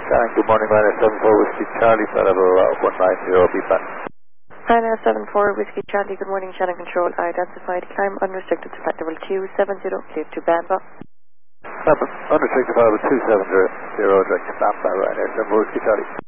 Shannon, good morning, Ryanair 74 Whiskey Charlie, flight level 190, beat back. Ryanair 74 Whiskey Charlie, good morning, Shannon Control. I identified climb unrestricted to flight level 270, clear to Bamba. Unrestricted flight level 270, direct to Bamba, Ryanair 74 Whiskey Charlie.